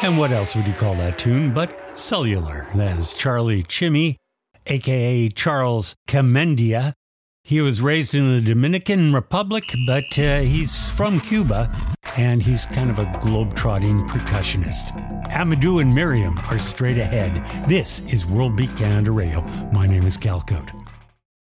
And what else would you call that tune but cellular? That is Charlie Chimmy, a.k.a. Charles Camendia. He was raised in the Dominican Republic, but he's from Cuba, and he's kind of a globe-trotting percussionist. Amadou and Miriam are straight ahead. This is World Beat Canada Radio. My name is Cal Cote.